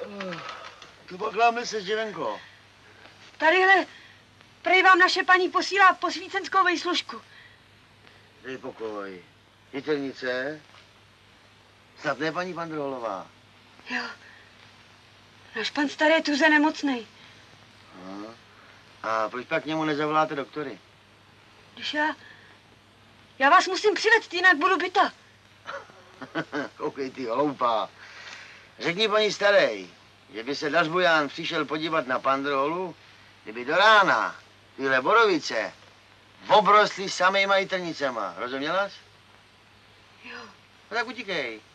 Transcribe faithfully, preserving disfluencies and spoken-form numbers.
Tu pokláme se, Živenko. Tadyhle, prej vám naše paní posílá posvícenskou vejslužku. Dej pokoj. Jitelnice? Snad ne paní Pandrolová. Jo. Náš pan starý je tuze nemocnej. No. A proč pak k němu nezavoláte doktory? Když já... Já vás musím přivést, jinak budu byta. Koukej ty, hloupá. Řekni paní starej, že by se Dařbuján přišel podívat na Pandrolu, kdyby do rána tyhle borovice obrostly samýma jitrnicema. Rozuměla jsi? Jo. No tak utíkej.